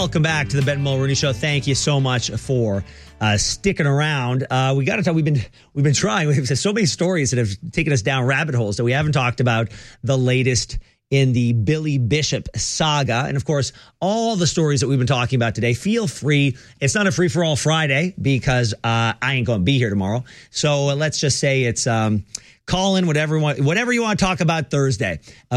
Welcome back to the Ben Mulrooney Show. Thank you so much for sticking around. We got to talk. We've been trying. We've had so many stories that have taken us down rabbit holes that we haven't talked about the latest in the Billy Bishop saga. And of course, all the stories that we've been talking about today, feel free. It's not a free-for-all Friday because I ain't going to be here tomorrow. So let's just say it's call in whatever you want to talk about Thursday.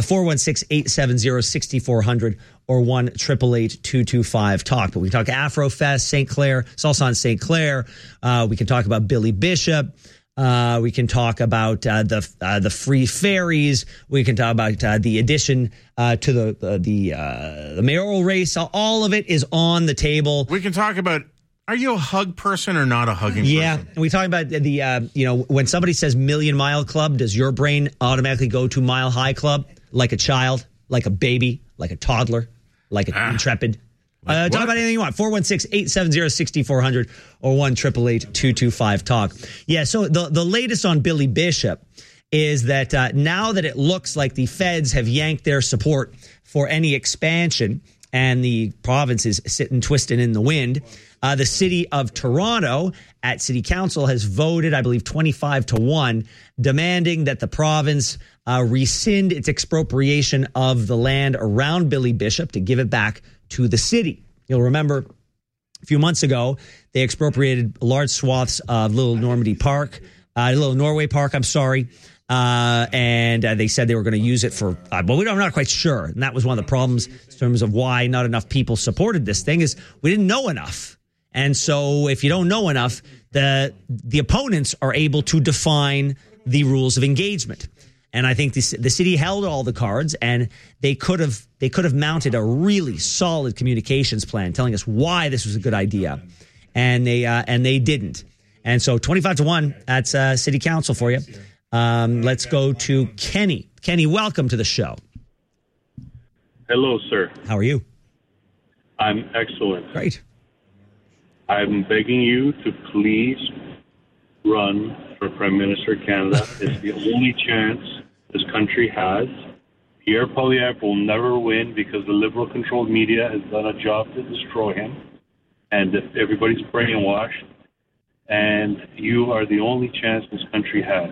416-870-6400 or 1-888-225-TALK. But we can talk Afrofest, St. Clair, Salsa on St. Clair. We can talk about Billy Bishop. We can talk about the free ferries. We can talk about the addition to the mayoral race. All of it is on the table. We can talk about, are you a hug person or not a hugging person? Yeah, and we talk about the when somebody says Million Mile Club, does your brain automatically go to Mile High Club? Like a child, like a baby, like a toddler, like an intrepid. Talk about anything you want. 416-870-6400 or 1-888-225-TALK. Yeah, so the latest on Billy Bishop is that now that it looks like the feds have yanked their support for any expansion and the province is sitting twisting in the wind, the city of Toronto at City Council has voted, I believe, 25-1, demanding that the province rescind its expropriation of the land around Billy Bishop to give it back to the city. You'll remember a few months ago, they expropriated large swaths of Little Norway Park, and they said they were going to use it for, but I'm not quite sure. And that was one of the problems in terms of why not enough people supported this thing is we didn't know enough. And so if you don't know enough, the opponents are able to define the rules of engagement. And I think the city held all the cards, and they could have mounted a really solid communications plan telling us why this was a good idea, and they didn't. And so 25-1, that's City Council for you. Let's go to Kenny. Kenny, welcome to the show. Hello, sir. How are you? I'm excellent. Great. I'm begging you to please run for Prime Minister of Canada. It's the only chance this country has. Pierre Poilievre will never win because the Liberal-controlled media has done a job to destroy him, and everybody's brainwashed, and you are the only chance this country has.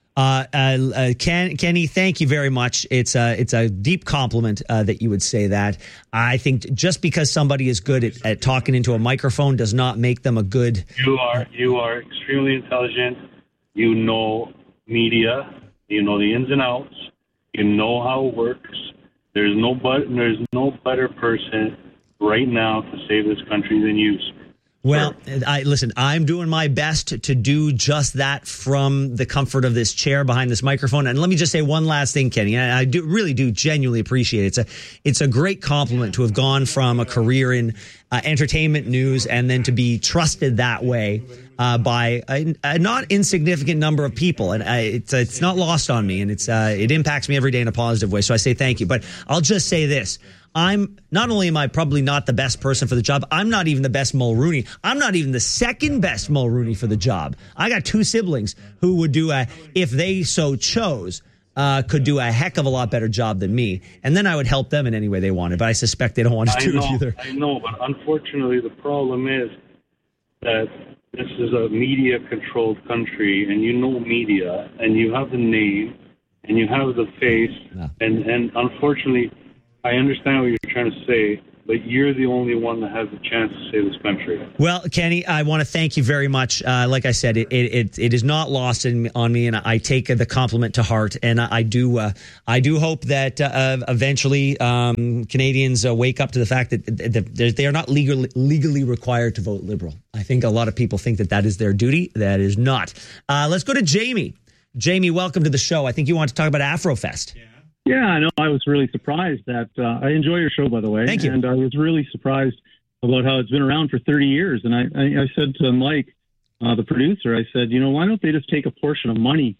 Kenny, thank you very much. It's a deep compliment that you would say that. I think just because somebody is good at talking into a microphone does not make them a good. You are extremely intelligent. You know media. You know the ins and outs. You know how it works. There's no better person right now to save this country than you, sir. Well, listen, I'm doing my best to do just that from the comfort of this chair behind this microphone. And let me just say one last thing, Kenny. I really do genuinely appreciate it. It's a great compliment to have gone from a career in entertainment news and then to be trusted that way by a not insignificant number of people. And it's not lost on me, and it impacts me every day in a positive way. So I say thank you. But I'll just say this. Not only am I probably not the best person for the job, I'm not even the best Mulrooney. I'm not even the second best Mulrooney for the job. I got two siblings who would do if they so chose, could do a heck of a lot better job than me. And then I would help them in any way they wanted. But I suspect they don't want to do it either. I know, but unfortunately the problem is that this is a media-controlled country, and you know media, and you have the name, and you have the face, and unfortunately, I understand what you're trying to say, but you're the only one that has a chance to save this country. Well, Kenny, I want to thank you very much. Like I said, it is not lost on me, and I take the compliment to heart. And I do hope that eventually Canadians wake up to the fact that they are not legally required to vote Liberal. I think a lot of people think that is their duty. That is not. Let's go to Jamie. Jamie, welcome to the show. I think you want to talk about Afrofest. Yeah, I know. I was really surprised that I enjoy your show, by the way. Thank you. And I was really surprised about how it's been around for 30 years. And I said to Mike, the producer, I said, why don't they just take a portion of money?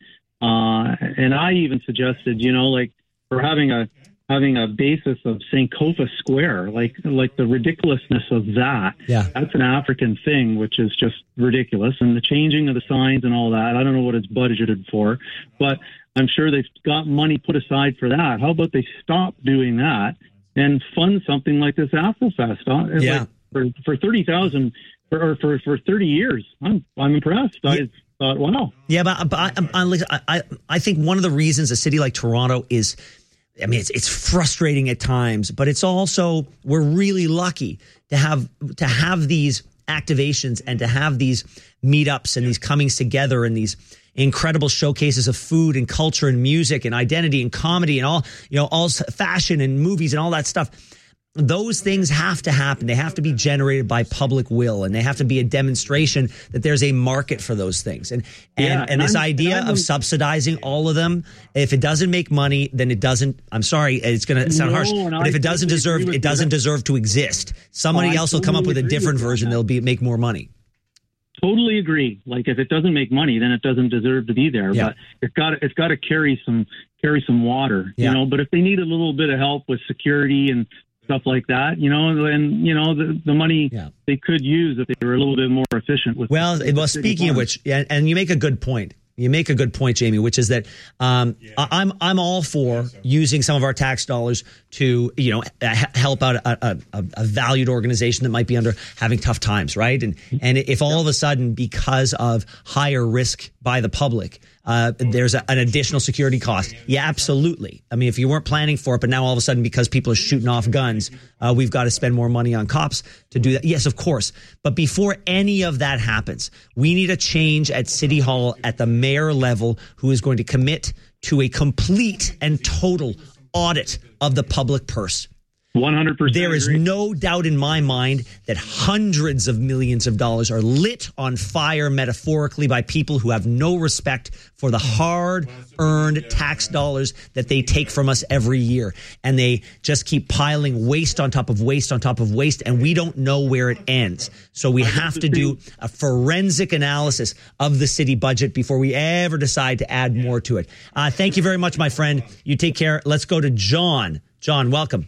And I even suggested, for having a basis of Sankofa Square, like the ridiculousness of that. Yeah. That's an African thing, which is just ridiculous. And the changing of the signs and all that, I don't know what it's budgeted for, but I'm sure they've got money put aside for that. How about they stop doing that and fund something like this Afrofest. Yeah. Like for 30,000 or for 30 years. I'm impressed. Yeah. I thought, wow. Yeah, but I think one of the reasons a city like Toronto is, I mean, it's frustrating at times, but it's also, we're really lucky to have these activations and to have these meetups and these comings together and these incredible showcases of food and culture and music and identity and comedy and all fashion and movies and all that stuff. Those things have to happen. They have to be generated by public will, and they have to be a demonstration that there's a market for those things. And this idea of subsidizing all of them, if it doesn't make money, then it doesn't. I'm sorry, it's going to sound harsh, but if it doesn't deserve to exist. Somebody else will come up with a different version. They'll make more money. Totally agree. Like if it doesn't make money, then it doesn't deserve to be there. Yeah. But it's got to carry some water, But if they need a little bit of help with security and stuff like that, and the money they could use if they were a little bit more efficient with. Well, speaking of which, and you make a good point. You make a good point, Jamie, which is that I'm all for using some of our tax dollars to help out a valued organization that might be having tough times, right? And if all of a sudden, because of higher risk by the public, there's an additional security cost. Yeah, absolutely. I mean, if you weren't planning for it, but now all of a sudden because people are shooting off guns, we've got to spend more money on cops to do that. Yes, of course. But before any of that happens, we need a change at City Hall at the mayor level who is going to commit to a complete and total audit of the public purse. 100%. There is no doubt in my mind that hundreds of millions of dollars are lit on fire metaphorically by people who have no respect for the hard-earned tax dollars that they take from us every year. And they just keep piling waste on top of waste on top of waste, and we don't know where it ends. So we have to do a forensic analysis of the city budget before we ever decide to add more to it. Thank you very much, my friend. You take care. Let's go to John. John, welcome.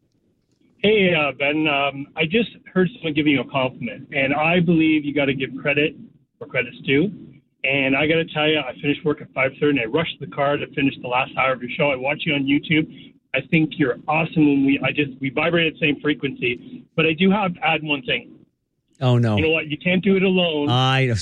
Hey, Ben, I just heard someone giving you a compliment, and I believe you got to give credit where credit's due. And I got to tell you, I finished work at 5:30, and I rushed the car to finish the last hour of your show. I watch you on YouTube. I think you're awesome. And we vibrate at the same frequency. But I do have to add one thing. Oh no! You know what? You can't do it alone. I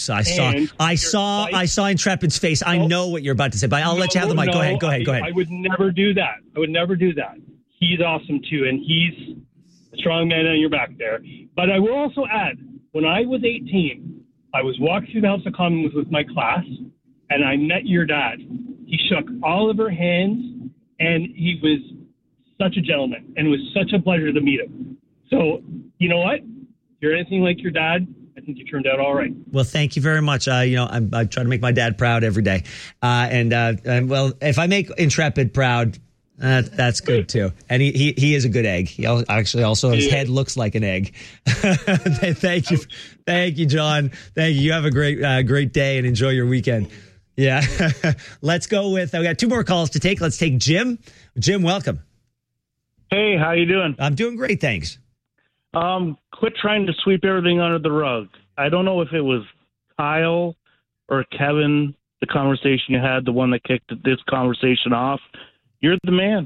saw Intrepid's face. I know what you're about to say, but I'll let you have the mic. Go ahead. I would never do that. He's awesome too, and he's a strong man on your back there. But I will also add, when I was 18, I was walking through the House of Commons with my class, and I met your dad. He shook all of our hands, and he was such a gentleman, and it was such a pleasure to meet him. So, you know what? If you're anything like your dad, I think you turned out all right. Well, thank you very much. I try to make my dad proud every day. And if I make Intrepid proud, that's good too. And he is a good egg. He actually also, his head looks like an egg. Thank you, John. Thank you. You have a great day and enjoy your weekend. Yeah. Let's go with, we got two more calls to take. Let's take Jim. Jim, welcome. Hey, how you doing? I'm doing great, thanks. Quit trying to sweep everything under the rug. I don't know if it was Kyle or Kevin, the conversation you had, the one that kicked this conversation off. You're the man.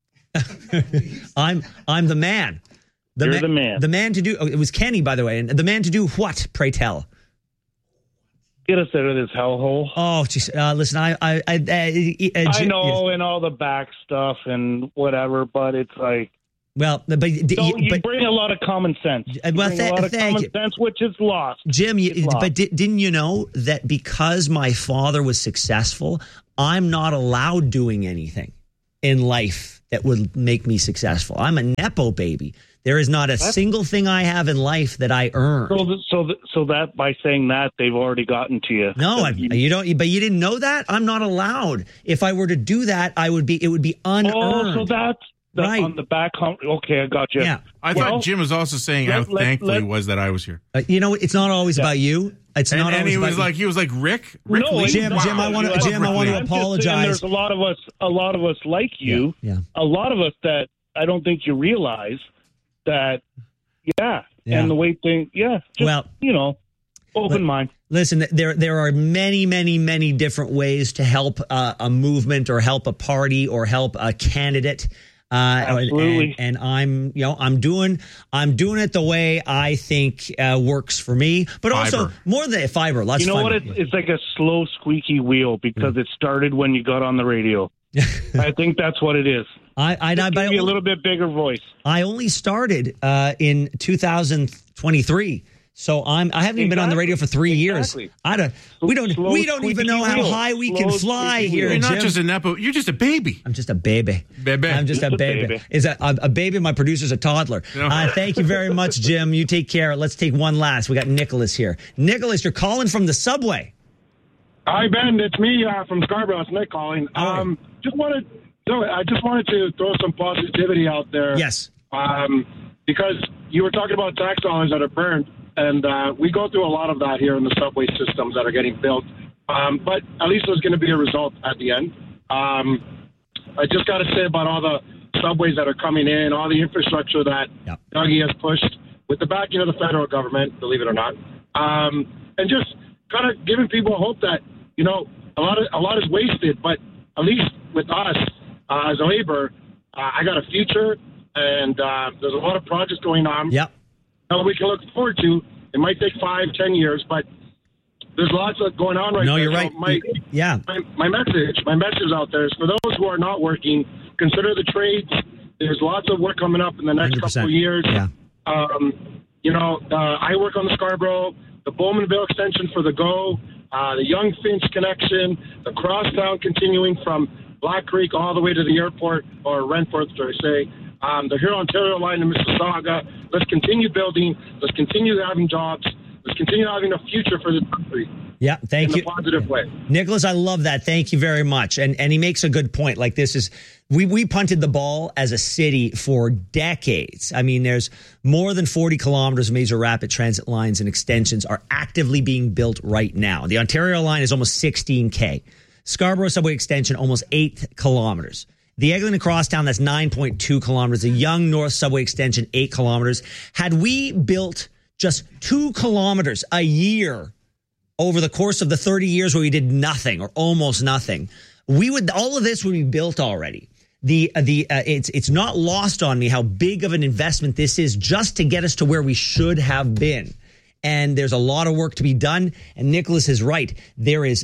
I'm the man. You're the man. The man to do. Oh, it was Kenny, by the way. And the man to do what? Pray tell. Get us out of this hellhole. Oh, geez. Listen, I know, and all the back stuff and whatever, but it's like. Well, but you bring a lot of common sense. Sense, which is lost. Jim, didn't you know that because my father was successful, I'm not allowed doing anything in life that would make me successful? I'm a Nepo baby. There is not a single thing I have in life that I earned. So that by saying that, they've already gotten to you. No, you don't. But you didn't know that? I'm not allowed. If I were to do that, it would be unearned. Oh, so that's right on the back. Okay, I got you. Yeah, I thought Jim was also saying how thankful he was that I was here. It's not always about you. It's not. And he was like Rick. No, Jim, I want to apologize. There's a lot of us like you. Yeah. A lot of us that I don't think you realize that. Yeah. And the way things. Yeah. Just, open mind. Listen, there are many, many, many different ways to help a movement or help a party or help a candidate. Absolutely. And I'm doing it the way I think works for me, but also more than fiber. Lots of fiber. It's like a slow, squeaky wheel because it started when you got on the radio. I think that's what it is. Give you a little bit bigger voice. I only started in 2023. So I haven't even been on the radio for 3 years. We don't even know how high we can fly here. You're not Jim. just a nepo. You're just a baby. I'm just a baby. I'm just a baby. Is a baby? My producer's a toddler. Thank you very much, Jim. You take care. Let's take one last. We got Nicholas here. Nicholas, you're calling from the subway. Hi, Ben. It's me from Scarborough. It's Nick calling. I just wanted to throw some positivity out there. Yes. Because you were talking about tax dollars that are burned. And we go through a lot of that here in the subway systems that are getting built. But at least there's going to be a result at the end. I just got to say about all the subways that are coming in, all the infrastructure that Dougie has pushed with the backing of the federal government, believe it or not. And just kind of giving people hope that, a lot is wasted. But at least with us as a labor, I got a future. And there's a lot of projects going on. Yep. That we can look forward to. It might take 5-10 years, but there's lots of going on right now. No, you're right. My message out there is for those who are not working, consider the trades. There's lots of work coming up in the next 100%. Couple of years. Yeah. I work on the Scarborough, the Bowmanville extension for the GO, the Young Finch connection, the Crosstown continuing from Black Creek all the way to the airport, or Renforth, should I say. The Huron-Ontario line in Mississauga. Let's continue building. Let's continue having jobs. Let's continue having a future for the country. Yeah, thank you. In a positive way. Nicholas, I love that. Thank you very much. And he makes a good point. Like this is, we punted the ball as a city for decades. I mean, there's more than 40 kilometers of major rapid transit lines and extensions are actively being built right now. The Ontario line is almost 16K. Scarborough subway extension, almost 8 kilometers. The Eglinton Crosstown, that's 9.2 kilometers. The Yonge North subway extension, 8 kilometers. Had we built just 2 kilometers a year over the course of the 30 years where we did nothing or almost nothing, all of this would be built already. It's not lost on me how big of an investment this is just to get us to where we should have been. And there's a lot of work to be done. And Nicholas is right. There is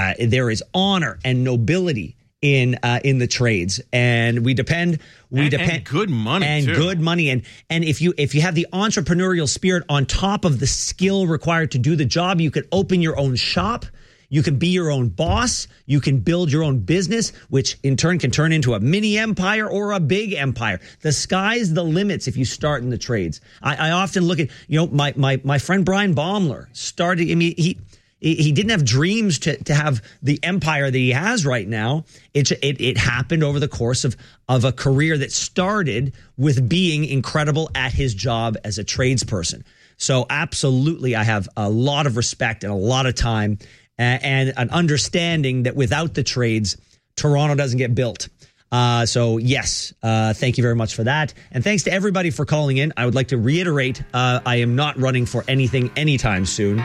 honor and nobility in the trades, and we depend and good money and too. Good money, and if you have the entrepreneurial spirit on top of the skill required to do the job, you can open your own shop, you can be your own boss, you can build your own business, which in turn can turn into a mini empire or a big empire. The sky's the limits if you start in the trades. I often look at my friend Brian Baumler started. I mean, he didn't have dreams to have the empire that he has right now. It happened over the course of a career that started with being incredible at his job as a tradesperson. So absolutely, I have a lot of respect and a lot of time and an understanding that without the trades, Toronto doesn't get built. So yes, thank you very much for that. And thanks to everybody for calling in. I would like to reiterate, I am not running for anything anytime soon.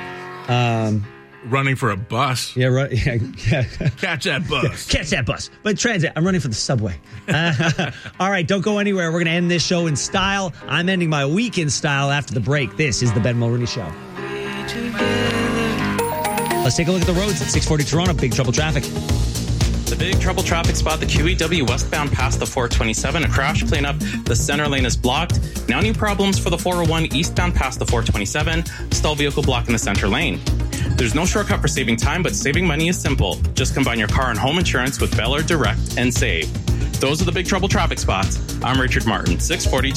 Running for a bus. Yeah, right. Yeah. Catch that bus. Catch that bus. But transit, I'm running for the subway. All right, don't go anywhere. We're going to end this show in style. I'm ending my week in style after the break. This is the Ben Mulroney Show. Let's take a look at the roads at 640 Toronto. Big trouble traffic. The big trouble traffic spot, the QEW westbound past the 427. A crash cleanup. The center lane is blocked. Now new problems for the 401 eastbound past the 427. Stall vehicle blocking the center lane. There's no shortcut for saving time, but saving money is simple. Just combine your car and home insurance with Bel Air Direct and save. Those are the big trouble traffic spots. I'm Richard Martin, 640